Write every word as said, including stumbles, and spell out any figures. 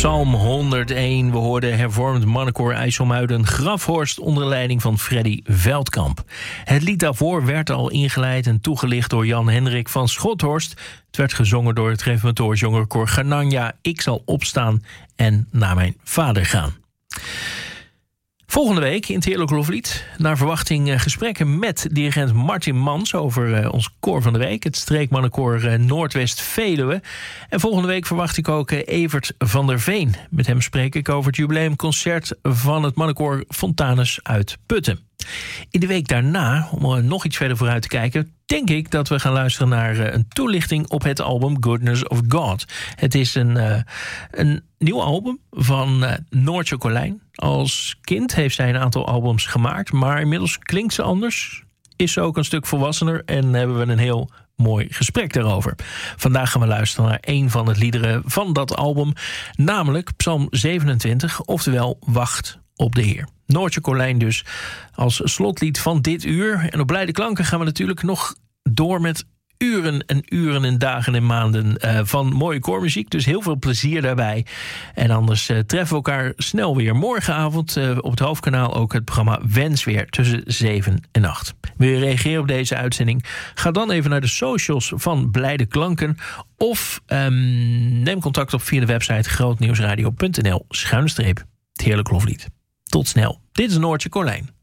Psalm honderdéén. We hoorden hervormd mannenkoor IJsselmuiden Grafhorst onder leiding van Freddy Veldkamp. Het lied daarvoor werd al ingeleid en toegelicht door Jan Hendrik van Schothorst. Het werd gezongen door het reformatorisch jongerenkoor Ganania. Ik zal opstaan en naar mijn vader gaan. Volgende week in het Heerlijk Hoflied naar verwachting gesprekken met dirigent Martin Mans over uh, ons koor van de week, het streekmannenkoor uh, Noordwest Veluwe. En volgende week verwacht ik ook uh, Evert van der Veen. Met hem spreek ik over het jubileumconcert van het mannenkoor Fontanus uit Putten. In de week daarna, om uh, nog iets verder vooruit te kijken, denk ik dat we gaan luisteren naar uh, een toelichting op het album Goodness of God. Het is een, uh, een nieuw album van uh, Noortje Colijn. Als kind heeft zij een aantal albums gemaakt, maar inmiddels klinkt ze anders. Is ze ook een stuk volwassener en hebben we een heel mooi gesprek daarover. Vandaag gaan we luisteren naar een van de liederen van dat album, namelijk Psalm zevenentwintig, oftewel Wacht op de Heer. Noortje Colijn dus als slotlied van dit uur. En op Blijde Klanken gaan we natuurlijk nog door met uren en uren en dagen en maanden uh, van mooie koormuziek. Dus heel veel plezier daarbij. En anders uh, treffen we elkaar snel weer morgenavond uh, op het hoofdkanaal ook het programma Wens weer tussen zeven en acht. Wil je reageren op deze uitzending? Ga dan even naar de socials van Blijde Klanken of um, neem contact op via de website grootnieuwsradio punt n l schuine streep het Heerlijk Hoflied. Tot snel. Dit is Noortje Colijn.